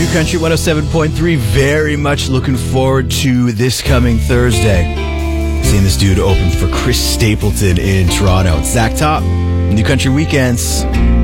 New Country 107.3. Very much looking forward to this coming Thursday. Seeing this dude open for Chris Stapleton in Toronto. It's Zach Top, New Country Weekends.